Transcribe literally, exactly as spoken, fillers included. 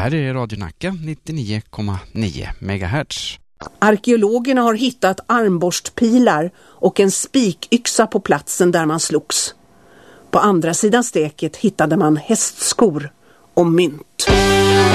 här är Radio Nacka nittionio komma nio megahertz. Arkeologerna har hittat armborstpilar och en spikyxa på platsen där man slogs. På andra sidan steket hittade man hästskor och mynt.